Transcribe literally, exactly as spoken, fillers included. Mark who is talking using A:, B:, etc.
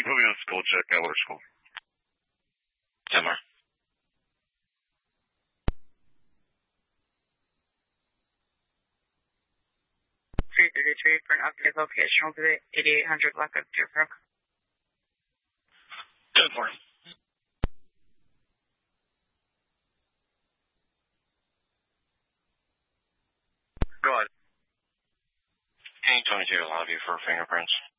A: moving on school check, Keller School.
B: Similar.
C: three thirty-three for an updated location over the eighty-eight hundred block of Deerbrook.
B: Good morning.
A: Go ahead.
B: Hank twenty-two, lobby for fingerprints.